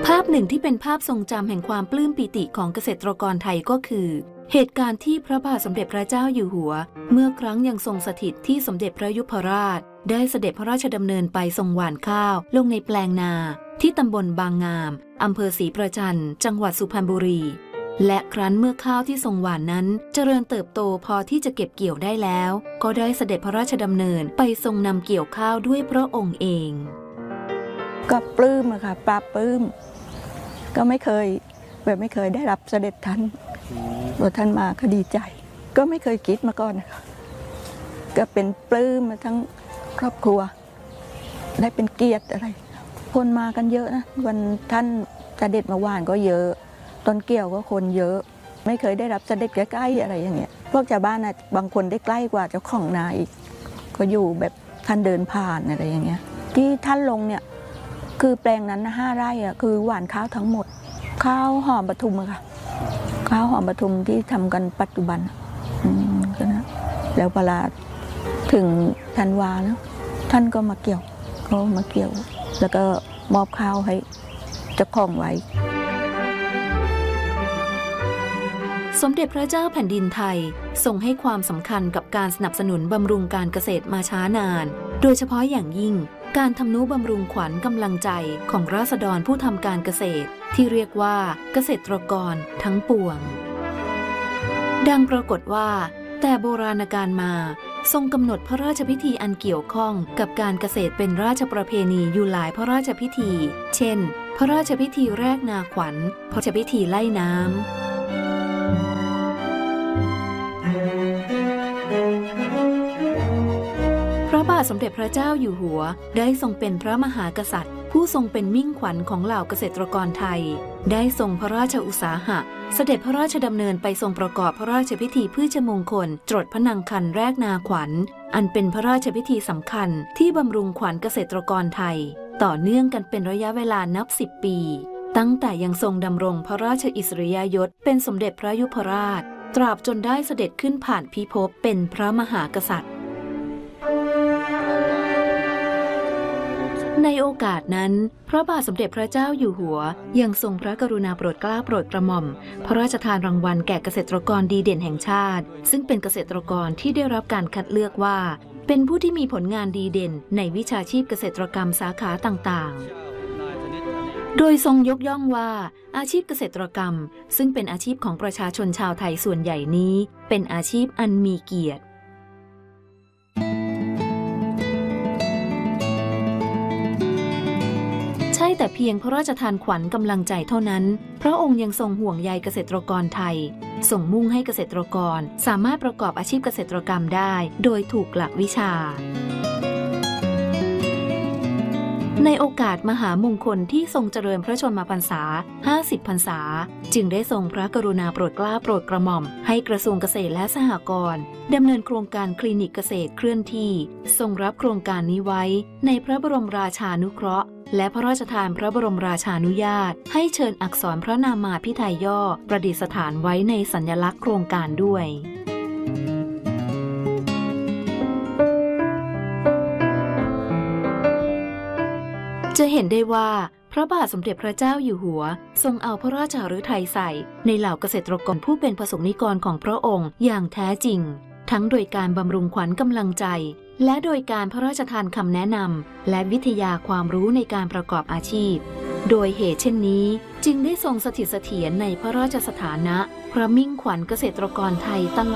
ภาพหนึ่งที่เป็นภาพทรงจำแห่งความปลื้มปิติของเกษตรกรไทยก็คือเหตุการณ์ที่พระบาทสมเด็จพระเจ้าอยู่หัวเมื่อครั้งยังทรงสถิตที่สมเด็จพระยุพราชได้เสด็จพระราชดำเนินไปทรงหว่านข้าวลงในแปลงนาที่ตำบลบางงามอำเภอศรีประจันจังหวัดสุพรรณบุรีและครั้นเมื่อข้าวที่ทรงหว่านนั้นเจริญเติบโตพอที่จะเก็บเกี่ยวได้แล้วก็ได้เสด็จพระราชดำเนินไปทรงนำเกี่ยวข้าวด้วยพระองค์เองก็ปลื้มอะค่ะปลาปลื้มก็ไม่เคยได้รับเสด็จท่านตัวท่านมาก็ดีใจก็ไม่เคยคิดมาก่อนนะคะก็เป็นปลื้มมาทั้งครอบครัวได้เป็นเกียรติอะไรคนมากันเยอะนะวันท่านเสด็จมาหว่านก็เยอะต้นเกี่ยวก็คนเยอะไม่เคยได้รับเสด็จใกล้ๆอะไรอย่างเงี้ยพวกชาวบ้านนะบางคนได้ใกล้กว่าเจ้าของนาอีกก็อยู่แบบท่านเดินผ่านอะไรอย่างเงี้ยที่ท่านลงเนี่ยคือแปลงนั้น5 ไร่อะคือหว่านข้าวทั้งหมดข้าวหอมปทุมอะค่ะข้าวหอมปทุมที่ทำกันปัจจุบันก็นะแล้วเวลาถึงธันวาแล้วท่านก็มาเกี่ยวแล้วก็มอบข้าวให้เจ้าของไว้สมเด็จพระเจ้าแผ่นดินไทยทรงให้ความสำคัญกับการสนับสนุนบำรุงการเกษตรมาช้านานโดยเฉพาะอย่างยิ่งการทำนุบำรุงขวัญกำลังใจของราษฎรผู้ทำการเกษตรที่เรียกว่าเกษตรกรทั้งปวงดังปรากฏว่าแต่โบราณกาลมาทรงกำหนดพระราชพิธีอันเกี่ยวข้องกับการเกษตรเป็นราชประเพณีอยู่หลายพระราชพิธีเช่นพระราชพิธีแรกนาขวัญพระราชพิธีไล่น้ำพระบาทสมเด็จพระเจ้าอยู่หัวได้ทรงเป็นพระมหากษัตริย์ผู้ทรงเป็นมิ่งขวัญของเหล่าเกษตรกรไทยได้ทรงพระราชอุตสาหะเสด็จพระราชดำเนินไปทรงประกอบพระราชพิธีพืชมงคลจรดพระนางคันแรกนาขวัญอันเป็นพระราชพิธีสำคัญที่บำรุงขวัญเกษตรกรไทยต่อเนื่องกันเป็นระยะเวลานับ10 ปีตั้งแต่ยังทรงดำรงพระราชอิสริยยศเป็นสมเด็จพระยุพราชตราบจนได้เสด็จขึ้นผ่านพิภพเป็นพระมหากษัตริย์ในโอกาสนั้นพระบาทสมเด็จพระเจ้าอยู่หัวยังทรงพระกรุณาโปรดเกล้าโปรดกระหม่อมพระราชทานรางวัลแก่เกษตรกรดีเด่นแห่งชาติซึ่งเป็นเกษตรกรที่ได้รับการคัดเลือกว่าเป็นผู้ที่มีผลงานดีเด่นในวิชาชีพเกษตรกรรมสาขาต่างๆโดยทรงยกย่องว่าอาชีพเกษตรกรรมซึ่งเป็นอาชีพของประชาชนชาวไทยส่วนใหญ่นี้เป็นอาชีพอันมีเกียรติใช่แต่เพียงพระราชทานขวัญกำลังใจเท่านั้นพระองค์ยังทรงห่วงใยเกษตรกรไทยทรงมุ่งให้เกษตรกรสามารถประกอบอาชีพเกษตรกรรมได้โดยถูกหลักวิชาในโอกาสมหามงคลที่ทรงเจริญพระชนมพรรษา50 พรรษาจึงได้ทรงพระกรุณาโปรดเกล้าโปรดกระหม่อมให้กระทรวงเกษตรและสหกรณ์ดำเนินโครงการคลินิกเกษตรเคลื่อนที่ทรงรับโครงการนี้ไว้ในพระบรมราชานุเคราะห์และพระราชทานพระบรมราชานุญาตให้เชิญอักษรพระนามาภิไธยย่อประดิษฐานไว้ในสัญลักษณ์โครงการด้วยจะเห็นได้ว่าพระบาทสมเด็จพระเจ้าอยู่หัวทรงเอาพระราชฤทัยใส่ในเหล่าเกษตรกรผู้เป็นประสงค์นิกรของพระองค์อย่างแท้จริงทั้งโดยการบำรุงขวัญกำลังใจและโดยการพระราชทานคำแนะนำและวิทยาความรู้ในการประกอบอาชีพโดยเหตุเช่นนี้จึงได้ทรงสถิตเสถียรในพระราชสถานะพระมิ่งขวัญเกษตรกรไทยตลอด